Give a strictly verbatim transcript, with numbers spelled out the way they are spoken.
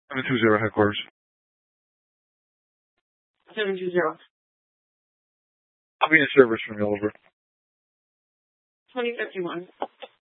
seven two zero headquarters. seven two zero. I'll be in service from you, over. twenty fifty-one.